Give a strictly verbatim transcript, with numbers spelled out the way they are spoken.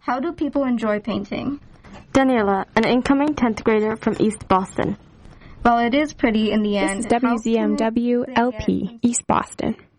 How do people enjoy painting? Daniela, an incoming tenth grader from East Boston. Well, it is pretty in the end. This is W Z M W L P, East Boston.